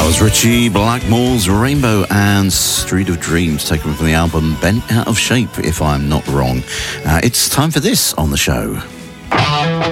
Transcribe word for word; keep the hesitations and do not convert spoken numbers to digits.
Richie Blackmore's Rainbow and Street of Dreams, taken from the album Bent Out of Shape, if I'm not wrong. Uh, it's time for this on the show.